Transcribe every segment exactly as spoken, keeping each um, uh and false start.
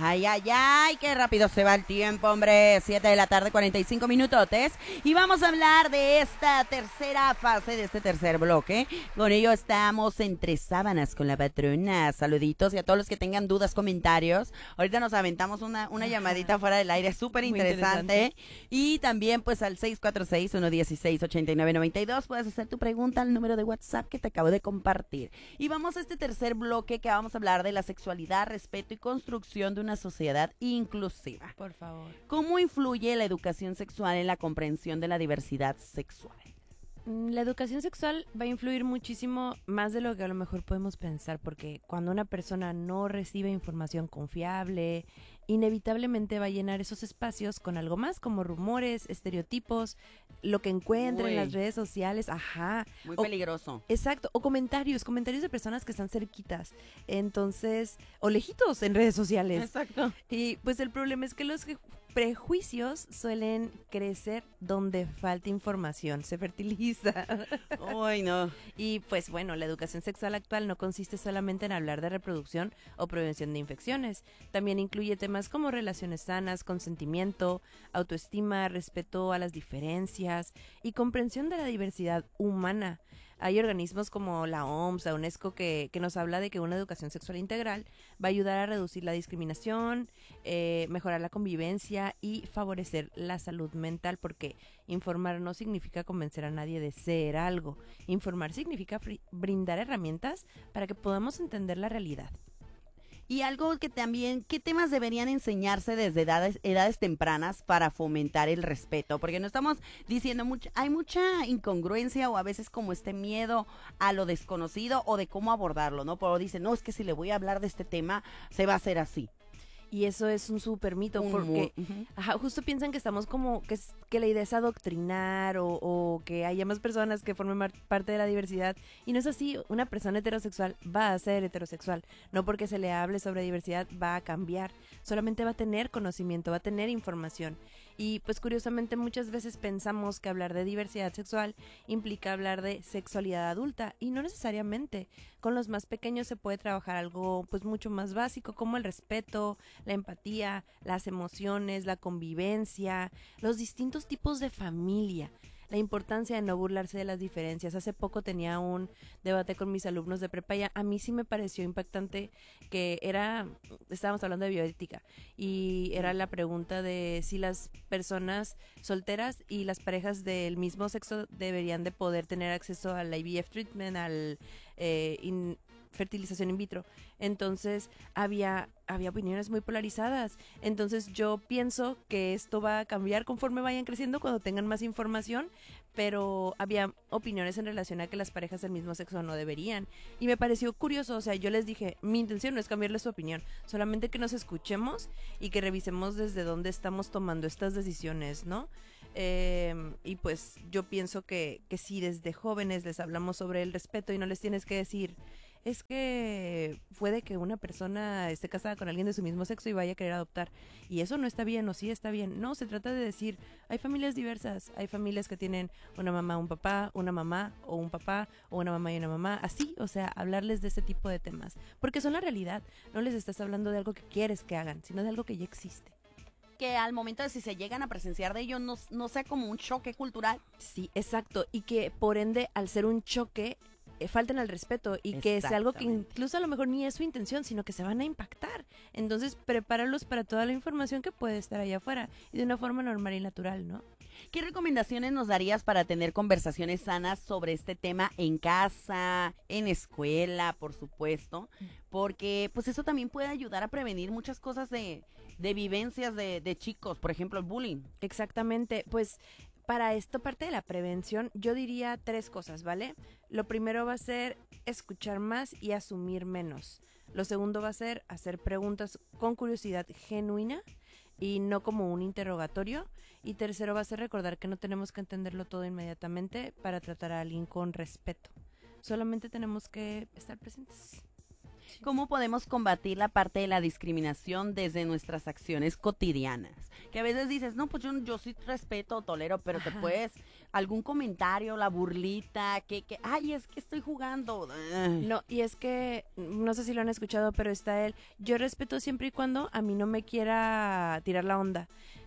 Ay, ay, ay, qué rápido se va el tiempo, hombre. Siete de la tarde, cuarenta y cinco minutotes. Y vamos a hablar de esta tercera fase, de este tercer bloque. Con ello estamos entre sábanas con la patrona. Saluditos y a todos los que tengan dudas, comentarios. Ahorita nos aventamos una, una llamadita fuera del aire súper interesante. interesante. Y también pues al seis cuatro seis, uno uno seis, ocho nueve nueve dos puedes hacer tu pregunta al número de WhatsApp que te acabo de compartir. Y vamos a este tercer bloque que vamos a hablar de la sexualidad, respeto y construcción de una sociedad inclusiva. Por favor. ¿Cómo influye la educación sexual en la comprensión de la diversidad sexual? La educación sexual va a influir muchísimo más de lo que a lo mejor podemos pensar, porque cuando una persona no recibe información confiable, inevitablemente va a llenar esos espacios con algo más, como rumores, estereotipos, lo que encuentra Uy. en las redes sociales, ajá. Muy o, peligroso. Exacto, o comentarios, comentarios de personas que están cerquitas, entonces, o lejitos en redes sociales. Exacto. Y pues el problema es que los prejuicios suelen crecer donde falta información, se fertiliza. Ay, no. Y pues bueno, la educación sexual actual no consiste solamente en hablar de reproducción o prevención de infecciones, también incluye temas como relaciones sanas, consentimiento, autoestima, respeto a las diferencias y comprensión de la diversidad humana. Hay organismos como la O M S, la UNESCO, que, que nos habla de que una educación sexual integral va a ayudar a reducir la discriminación, eh, mejorar la convivencia y favorecer la salud mental, porque informar no significa convencer a nadie de ser algo. Informar significa fri- brindar herramientas para que podamos entender la realidad. Y algo que también, ¿qué temas deberían enseñarse desde edades, edades tempranas para fomentar el respeto? Porque no estamos diciendo mucho, hay mucha incongruencia o a veces como este miedo a lo desconocido o de cómo abordarlo, ¿no? Pero dicen, no, es que si le voy a hablar de este tema, se va a hacer así. Y eso es un súper mito, Un porque mu- uh-huh. ajá, justo piensan que estamos como, que, es, que la idea es adoctrinar o, o que haya más personas que formen mar- parte de la diversidad. Y no es así, una persona heterosexual va a ser heterosexual. No porque se le hable sobre diversidad va a cambiar, solamente va a tener conocimiento, va a tener información. Y pues curiosamente muchas veces pensamos que hablar de diversidad sexual implica hablar de sexualidad adulta, y no necesariamente. Con los más pequeños se puede trabajar algo pues mucho más básico, como el respeto, la empatía, las emociones, la convivencia, los distintos tipos de familia. La importancia de no burlarse de las diferencias. Hace poco tenía un debate con mis alumnos de prepa y a mí sí me pareció impactante, que era, estábamos hablando de bioética y era la pregunta de si las personas solteras y las parejas del mismo sexo deberían de poder tener acceso al I V F treatment, al eh, in, fertilización in vitro. Entonces había había opiniones muy polarizadas. Entonces yo pienso que esto va a cambiar conforme vayan creciendo, cuando tengan más información, pero había opiniones en relación a que las parejas del mismo sexo no deberían. Y me pareció curioso, o sea, yo les dije, mi intención no es cambiarles su opinión, solamente que nos escuchemos y que revisemos desde dónde estamos tomando estas decisiones, ¿no? Eh, y pues yo pienso que, que si desde jóvenes les hablamos sobre el respeto y no les tienes que decir, es que puede que una persona esté casada con alguien de su mismo sexo y vaya a querer adoptar, y eso no está bien o sí está bien. No, se trata de decir, hay familias diversas, hay familias que tienen una mamá, un papá, una mamá o un papá, o una mamá y una mamá, así, o sea, hablarles de ese tipo de temas, porque son la realidad. No les estás hablando de algo que quieres que hagan, sino de algo que ya existe. Que al momento de si se llegan a presenciar de ello no, no sea como un choque cultural. Sí, exacto, y que por ende, al ser un choque, eh, falten al respeto y que sea algo que incluso a lo mejor ni es su intención, sino que se van a impactar. Entonces, prepáralos para toda la información que puede estar allá afuera y de una forma normal y natural, ¿no? ¿Qué recomendaciones nos darías para tener conversaciones sanas sobre este tema en casa, en escuela, por supuesto? Porque pues eso también puede ayudar a prevenir muchas cosas de, de vivencias de, de chicos, por ejemplo el bullying. Exactamente, pues para esta parte de la prevención yo diría tres cosas, ¿vale? Lo primero va a ser escuchar más y asumir menos. Lo segundo va a ser hacer preguntas con curiosidad genuina y no como un interrogatorio. Y tercero va a ser recordar que no tenemos que entenderlo todo inmediatamente para tratar a alguien con respeto. Solamente tenemos que estar presentes. ¿Cómo podemos combatir la parte de la discriminación desde nuestras acciones cotidianas? Que a veces dices, no, pues yo, yo sí respeto, tolero, pero Ajá. te puedes, algún comentario, la burlita, que, que, ay, es que estoy jugando. Ay. No, y es que, no sé si lo han escuchado, pero está él, yo respeto siempre y cuando a mí no me quiera tirar la onda.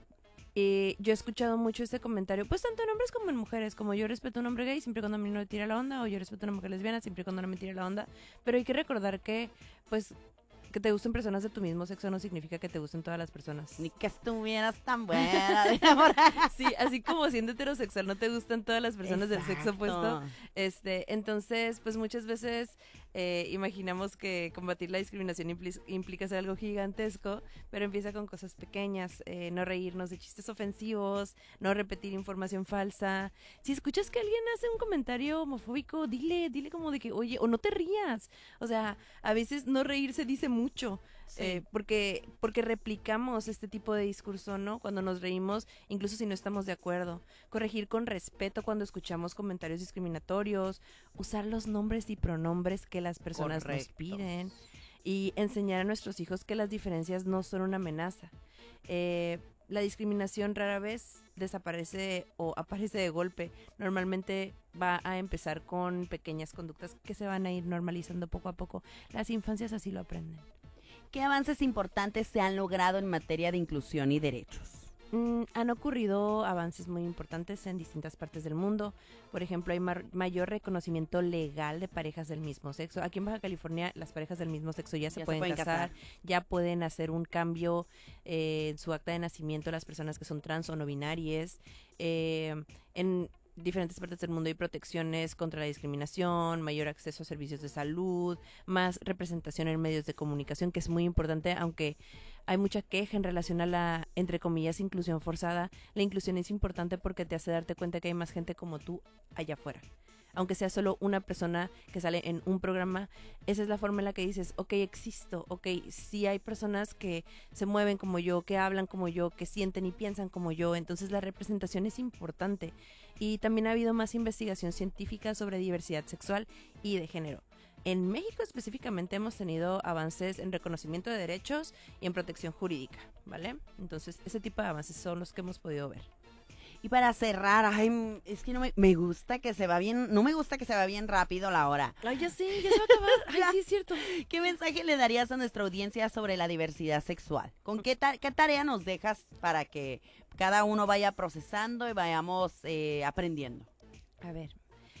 Eh, yo he escuchado mucho este comentario, pues tanto en hombres como en mujeres, como yo respeto a un hombre gay siempre y cuando a mí no me tira la onda, o yo respeto a una mujer lesbiana siempre y cuando no me tire la onda, pero hay que recordar que, pues, que te gusten personas de tu mismo sexo no significa que te gusten todas las personas. Ni que estuvieras tan buena. Sí, así como siendo heterosexual no te gustan todas las personas Exacto. del sexo opuesto. Este, entonces, pues muchas veces eh, imaginamos que combatir la discriminación impli- implica hacer algo gigantesco, pero empieza con cosas pequeñas, eh, no reírnos de chistes ofensivos, no repetir información falsa. Si escuchas que alguien hace un comentario homofóbico, dile, dile como de que, oye, o no te rías. O sea, a veces no reírse dice mucho. Sí. Eh, porque, porque replicamos este tipo de discurso, ¿no? Cuando nos reímos, incluso si no estamos de acuerdo. Corregir con respeto cuando escuchamos comentarios discriminatorios, usar los nombres y pronombres que las personas Correcto. nos piden y enseñar a nuestros hijos que las diferencias no son una amenaza. Eh, la discriminación rara vez desaparece o aparece de golpe. Normalmente va a empezar con pequeñas conductas que se van a ir normalizando poco a poco. Las infancias así lo aprenden. ¿Qué avances importantes se han logrado en materia de inclusión y derechos? Mm, han ocurrido avances muy importantes en distintas partes del mundo. Por ejemplo, hay mar- mayor reconocimiento legal de parejas del mismo sexo. Aquí en Baja California, las parejas del mismo sexo ya se, Ya se pueden, pueden casar, casar. ya pueden hacer un cambio eh, en su acta de nacimiento las personas que son trans o no binarias. Eh, en diferentes partes del mundo hay protecciones contra la discriminación, mayor acceso a servicios de salud, más representación en medios de comunicación, que es muy importante, aunque hay mucha queja en relación a la, entre comillas, inclusión forzada. La inclusión es importante porque te hace darte cuenta que hay más gente como tú allá afuera. Aunque sea solo una persona que sale en un programa, esa es la forma en la que dices, ok, existo, ok, sí hay personas que se mueven como yo, que hablan como yo, que sienten y piensan como yo, entonces la representación es importante. Y también ha habido más investigación científica sobre diversidad sexual y de género. En México específicamente hemos tenido avances en reconocimiento de derechos y en protección jurídica, ¿vale? Entonces, ese tipo de avances son los que hemos podido ver. Y para cerrar, ay, es que no me, me gusta que se va bien, no me gusta que se va bien rápido la hora. Ay, ya sí, ya se va a acabar. Ay, Ya. sí, es cierto. ¿Qué mensaje le darías a nuestra audiencia sobre la diversidad sexual? ¿Con qué, ta- qué tarea nos dejas para que cada uno vaya procesando y vayamos eh, aprendiendo? A ver,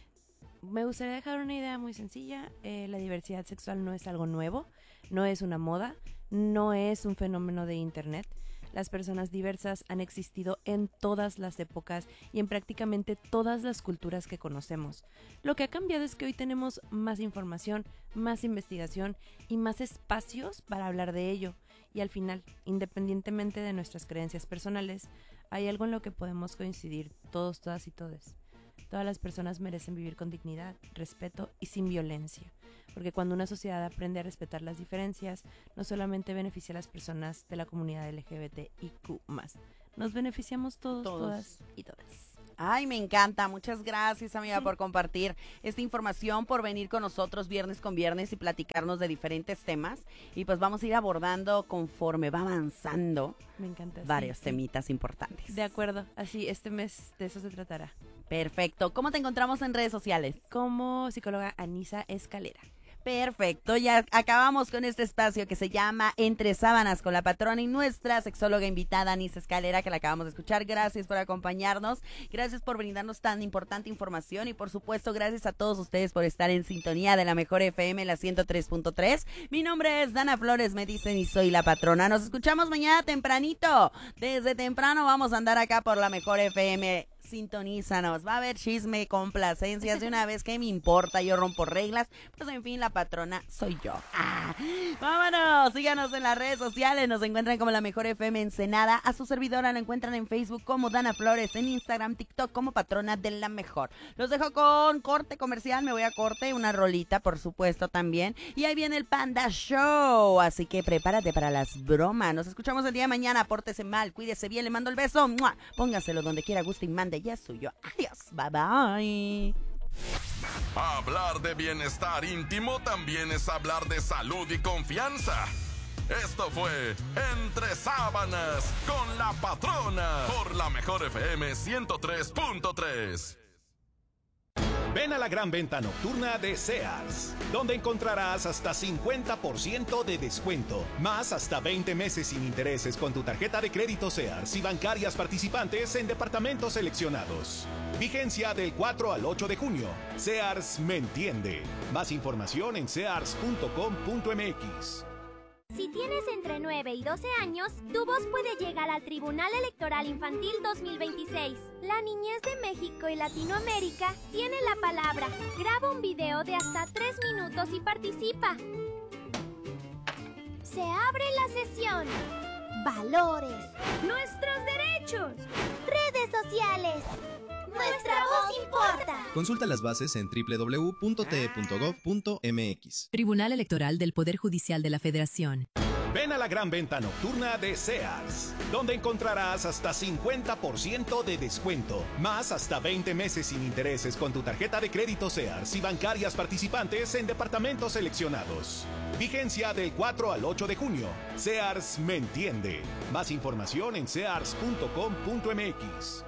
me gustaría dejar una idea muy sencilla. Eh, la diversidad sexual no es algo nuevo, no es una moda, no es un fenómeno de internet. Las personas diversas han existido en todas las épocas y en prácticamente todas las culturas que conocemos. Lo que ha cambiado es que hoy tenemos más información, más investigación y más espacios para hablar de ello. Y al final, independientemente de nuestras creencias personales, hay algo en lo que podemos coincidir todos, todas y todes. Todas las personas merecen vivir con dignidad, respeto y sin violencia. Porque cuando una sociedad aprende a respetar las diferencias, no solamente beneficia a las personas de la comunidad L G B T I Q más, nos beneficiamos todos, Todos. todas y todas. Ay, me encanta. Muchas gracias, amiga, por compartir esta información, por venir con nosotros viernes con viernes y platicarnos de diferentes temas. Y pues vamos a ir abordando conforme va avanzando Me encanta. sí, varios sí. temitas importantes. De acuerdo, así este mes de eso se tratará. Perfecto. ¿Cómo te encontramos en redes sociales? Como psicóloga Anisa Escalera. Perfecto, ya acabamos con este espacio que se llama Entre Sábanas con la patrona y nuestra sexóloga invitada, Anisa Escalera, que la acabamos de escuchar. Gracias por acompañarnos, gracias por brindarnos tan importante información y por supuesto gracias a todos ustedes por estar en sintonía de la mejor F M, la ciento tres punto tres. Mi nombre es Dana Flores, me dicen, y soy la patrona. Nos escuchamos mañana tempranito. Desde temprano vamos a andar acá por la mejor F M. Sintonízanos, va a haber chisme, complacencias de una vez, que me importa, yo rompo reglas, pues en fin, la patrona soy yo. Ah, vámonos, síganos en las redes sociales, nos encuentran como la mejor F M Ensenada, a su servidora la encuentran en Facebook como Dana Flores, en Instagram, TikTok como patrona de la mejor. Los dejo con corte comercial, me voy a corte, una rolita por supuesto también, y ahí viene el Panda Show, así que prepárate para las bromas. Nos escuchamos el día de mañana, pórtese mal, cuídese bien, le mando el beso, ¡mua! Póngaselo donde quiera, guste y mande, ya es suyo. Adiós, bye bye. Hablar de bienestar íntimo también es hablar de salud y confianza. Esto fue Entre Sábanas con la Patrona por la Mejor F M ciento tres punto tres. Ven a la gran venta nocturna de Sears, donde encontrarás hasta cincuenta por ciento de descuento, más hasta veinte meses sin intereses con tu tarjeta de crédito Sears y bancarias participantes en departamentos seleccionados. Vigencia del cuatro al ocho de junio. Sears me entiende. Más información en sears punto com punto m x. Si tienes entre nueve y doce años, tu voz puede llegar al Tribunal Electoral Infantil dos mil veintiséis. La niñez de México y Latinoamérica tiene la palabra. Graba un video de hasta tres minutos y participa. Se abre la sesión. Valores. Nuestros derechos. Redes sociales. Nuestra voz importa. Consulta las bases en doble u doble u doble u punto t e punto gov punto m x. Tribunal Electoral del Poder Judicial de la Federación. Ven a la gran venta nocturna de Sears, donde encontrarás hasta cincuenta por ciento de descuento, más hasta veinte meses sin intereses con tu tarjeta de crédito Sears y bancarias participantes en departamentos seleccionados. Vigencia del cuatro al ocho de junio. Sears me entiende. Más información en sears punto com punto m x.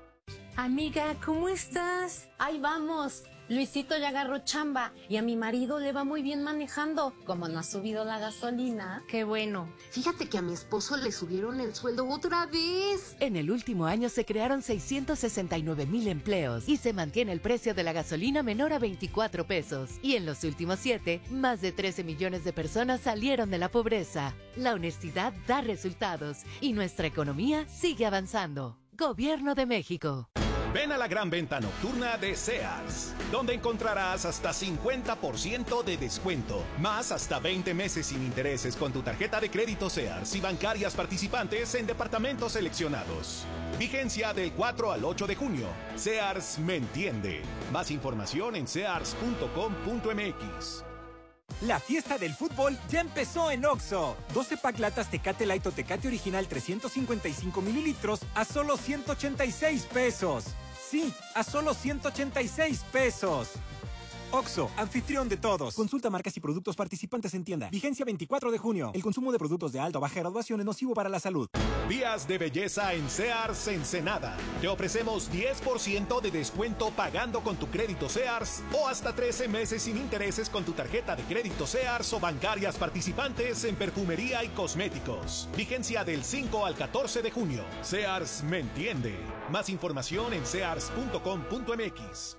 Amiga, ¿cómo estás? Ahí vamos. Luisito ya agarró chamba y a mi marido le va muy bien manejando. Como no ha subido la gasolina. Qué bueno. Fíjate que a mi esposo le subieron el sueldo otra vez. En el último año se crearon seiscientos sesenta y nueve mil empleos y se mantiene el precio de la gasolina menor a veinticuatro pesos. Y en los últimos siete, más de trece millones de personas salieron de la pobreza. La honestidad da resultados y nuestra economía sigue avanzando. Gobierno de México. Ven a la gran venta nocturna de Sears, donde encontrarás hasta cincuenta por ciento de descuento, más hasta veinte meses sin intereses con tu tarjeta de crédito Sears y bancarias participantes en departamentos seleccionados. Vigencia del cuatro al ocho de junio. Sears me entiende. Más información en sears punto com punto m x. La fiesta del fútbol ya empezó en Oxxo. doce pack latas Tecate Light o Tecate Original trescientos cincuenta y cinco mililitros a solo ciento ochenta y seis pesos. Sí, a solo ciento ochenta y seis pesos. Oxxo, anfitrión de todos. Consulta marcas y productos participantes en tienda. Vigencia veinticuatro de junio. El consumo de productos de alta o baja graduación es nocivo para la salud. Días de belleza en Sears Ensenada. Te ofrecemos diez por ciento de descuento pagando con tu crédito Sears o hasta trece meses sin intereses con tu tarjeta de crédito Sears o bancarias participantes en perfumería y cosméticos. Vigencia del cinco al catorce de junio. Sears me entiende. Más información en sears punto com punto m x.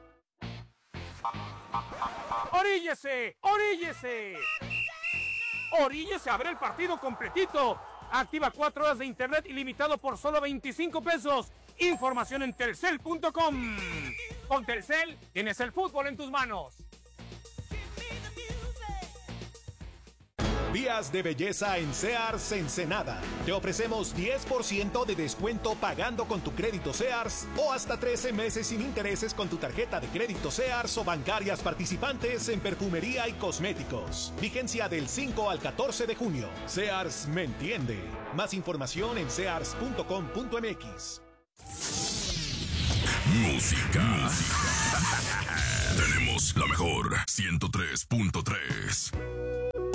¡Oríllese! ¡Oríllese! ¡Oríllese a ver el partido completito! Activa cuatro horas de internet ilimitado por solo veinticinco pesos. Información en telcel punto com. Con Telcel tienes el fútbol en tus manos. Días de belleza en Sears Ensenada. Te ofrecemos diez por ciento de descuento pagando con tu crédito Sears o hasta trece meses sin intereses con tu tarjeta de crédito Sears o bancarias participantes en perfumería y cosméticos. Vigencia del cinco al catorce de junio. Sears me entiende. Más información en sears punto com punto m x. Música. Tenemos la mejor ciento tres punto tres.